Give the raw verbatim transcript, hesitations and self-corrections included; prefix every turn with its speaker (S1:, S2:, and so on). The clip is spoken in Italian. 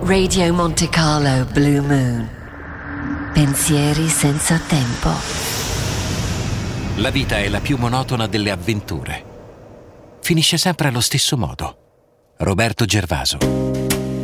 S1: Radio Monte Carlo Blue Moon. Pensieri senza tempo.
S2: La vita è la più monotona delle avventure. Finisce sempre allo stesso modo. Roberto Gervaso.